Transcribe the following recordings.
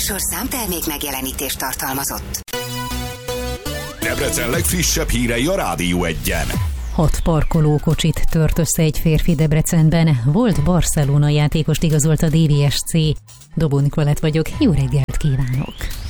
műsor számtermék megjelenítést tartalmazott. Debrecen legfrissebb hírei a Rádió 1-en. 6 parkolókocsit tört össze egy férfi Debrecenben. Volt Barcelona játékost igazolt a DVSC. Dobó Nikolett vagyok, jó reggelt kívánok!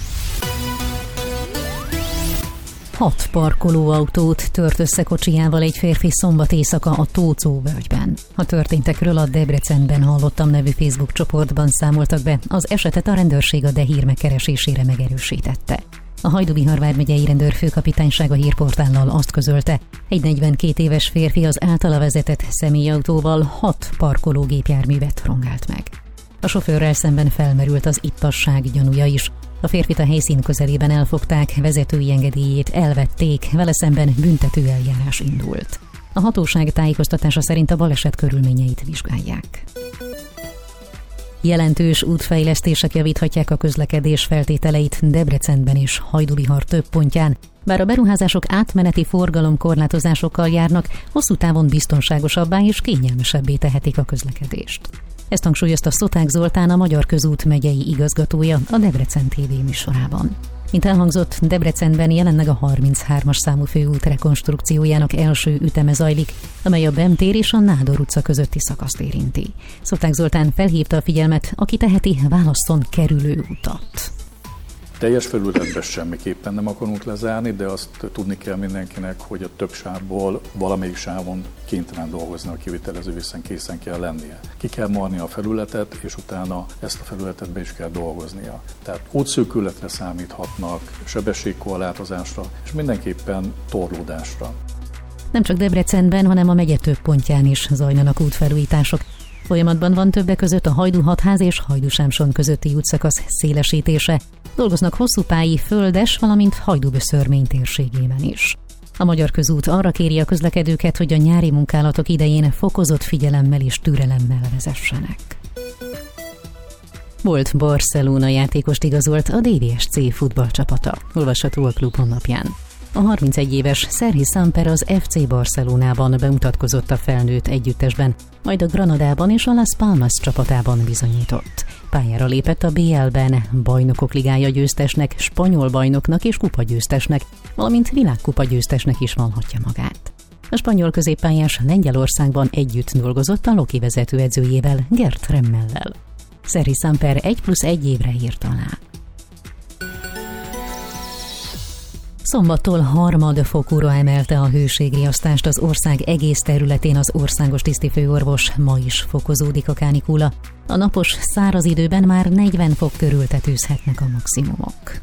6 parkolóautót tört össze kocsijával egy férfi szombat éjszaka a Tóczó völgyben. A történtekről a Debrecenben hallottam nevű Facebook csoportban számoltak be, az esetet a rendőrség a hír megkeresésére megerősítette. A Hajdú-Bihar vármegyei rendőrfőkapitányság a hírportállal azt közölte, egy 42 éves férfi az általa vezetett személyautóval 6 parkológépjárművet rongált meg. A sofőrrel szemben felmerült az ittasság gyanúja is. A férfit a helyszín közelében elfogták, vezetői engedélyét elvették, vele szemben büntető eljárás indult. A hatóság tájékoztatása szerint a baleset körülményeit vizsgálják. Jelentős útfejlesztések javíthatják a közlekedés feltételeit Debrecenben és Hajdú-Bihar több pontján, bár a beruházások átmeneti forgalomkorlátozásokkal járnak, hosszú távon biztonságosabbá és kényelmesebbé tehetik a közlekedést. Ezt hangsúlyozta Szoták Zoltán, a Magyar Közút megyei igazgatója a Debrecen TV műsorában. Mint elhangzott, Debrecenben jelenleg a 33-as számú főút rekonstrukciójának első üteme zajlik, amely a Bem tér és a Nádor utca közötti szakaszt érinti. Szoták Zoltán felhívta a figyelmet, aki teheti, válasszon kerülő utat. Teljes felületben semmiképpen nem akarunk lezárni, de azt tudni kell mindenkinek, hogy a több sávból valamelyik sávon kénytelen dolgozni a kivitelező, hiszen készen kell lennie. Ki kell marni a felületet, és utána ezt a felületet be is kell dolgoznia. Tehát útszűkületre számíthatnak, sebességkorlátozásra, és mindenképpen torlódásra. Nem csak Debrecenben, hanem a megye több pontján is zajlanak útfelújítások. Folyamatban van többek között a Hajdú-Hatház és Hajdú-Sámson közötti útszakasz szélesítése. Dolgoznak hosszúpályi, földes, valamint Hajdú-Böszörmény térségében is. A Magyar Közút arra kéri a közlekedőket, hogy a nyári munkálatok idején fokozott figyelemmel és türelemmel vezessenek. Volt Barcelona játékost igazolt a DVSC futballcsapata, olvasható a klub honlapján. A 31 éves Sergi Samper az FC Barcelonában bemutatkozott a felnőtt együttesben, majd a Granadában és a Las Palmas csapatában bizonyított. Pályára lépett a BL-ben, Bajnokok Ligája győztesnek, spanyol bajnoknak és kupagyőztesnek, valamint világkupagyőztesnek is vallhatja magát. A spanyol középpályás Lengyelországban együtt dolgozott a Loki vezetőedzőjével, Gert Remmellel. Sergi Samper 1+1 évre írt alá. Szombattól harmadfokúra emelte a hőségriasztást az ország egész területén az országos tisztifőorvos, ma is fokozódik a kánikula. A napos, száraz időben már 40 fok körül tetőzhetnek a maximumok.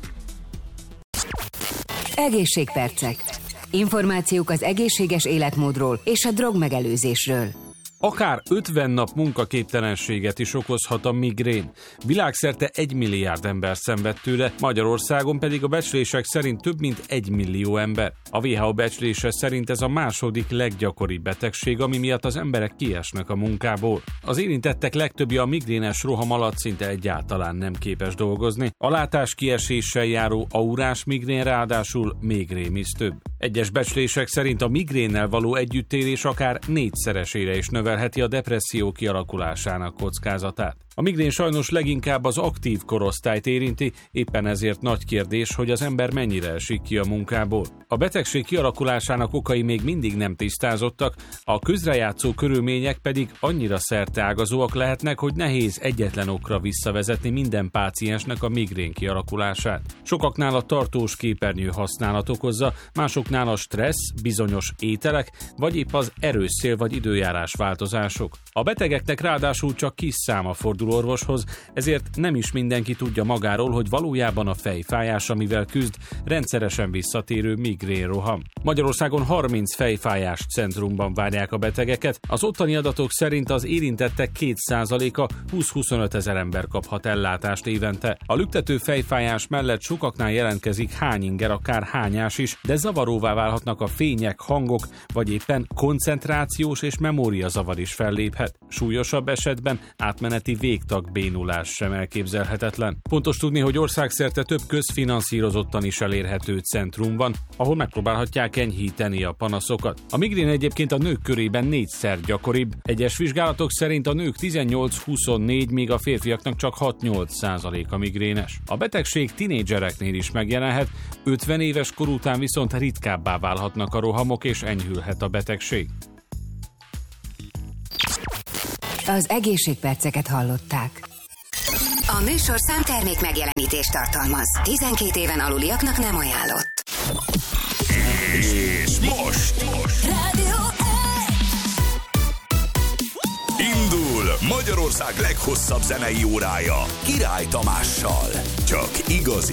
Egészségpercek. Információk az egészséges életmódról és a drogmegelőzésről. Akár 50 nap munkaképtelenséget is okozhat a migrén. Világszerte 1 milliárd ember szenved tőle, Magyarországon pedig a becslések szerint több mint 1 millió ember. A WHO becslése szerint ez a második leggyakoribb betegség, ami miatt az emberek kiesnek a munkából. Az érintettek legtöbbje a migrénes roham alatt szinte egyáltalán nem képes dolgozni. A látás kieséssel járó aurás migrén ráadásul még rémisztőbb. Egyes becslések szerint a migrénnel való együttélés akár 4-szeresére is növelheti a depresszió kialakulásának kockázatát. A migrén sajnos leginkább az aktív korosztályt érinti, éppen ezért nagy kérdés, hogy az ember mennyire esik ki a munkából. A betegség kialakulásának okai még mindig nem tisztázottak, a közrejátszó körülmények pedig annyira szerteágazóak lehetnek, hogy nehéz egyetlen okra visszavezetni minden páciensnek a migrén kialakulását. Sokaknál a tartós képernyő használat okozza, másoknál a stressz, bizonyos ételek, vagy épp az erős szél vagy időjárás változások. A betegeknek ráadásul csak kis száma fordul orvoshoz, ezért nem is mindenki tudja magáról, hogy valójában a fejfájás, amivel küzd, rendszeresen visszatérő migrénroham. Magyarországon 30 fejfájás centrumban várják a betegeket, az ottani adatok szerint az érintettek 2%-a 20-25 ezer ember kaphat ellátást évente. A lüktető fejfájás mellett sokaknál jelentkezik hányinger, akár hányás is, de zavaróvá válhatnak a fények, hangok, vagy éppen koncentrációs és memóriazavar is felléphet. Súlyosabb esetben átmeneti végtagbénulás sem elképzelhetetlen. Fontos tudni, hogy országszerte több közfinanszírozottan is elérhető centrum van, ahol megpróbálhatják enyhíteni a panaszokat. A migrén egyébként a nők körében 4-szer gyakoribb. Egyes vizsgálatok szerint a nők 18-24, míg a férfiaknak csak 6-8% migrénes. A betegség tinédzsereknél is megjelenhet, 50 éves kor után viszont ritkábbá válhatnak a rohamok és enyhülhet a betegség. Az egészségperceket hallották. A műsor számtermék megjelenítést tartalmaz. 12 éven aluliaknak nem ajánlott. És most Rádió indul Magyarország leghosszabb zenei órája Király Tamással. Csak igazi